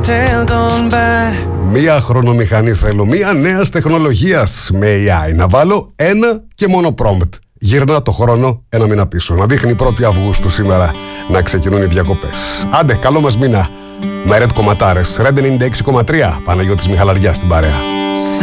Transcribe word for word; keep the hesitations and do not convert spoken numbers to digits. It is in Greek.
tale gone by. Μία χρονομηχανή θέλω, μία νέας τεχνολογίας με έι άι. Να βάλω ένα και μόνο prompt. Γύρνα το χρόνο ένα μήνα πίσω. Να δείχνει πρώτη Αυγούστου σήμερα να ξεκινούν οι διακοπές. Άντε, καλό μας μήνα. Με Ρεντ Κομματάρες, Ρεντ ενενήντα έξι κόμμα τρία, Παναγιώτης Μιχαλαριάς στην παρέα.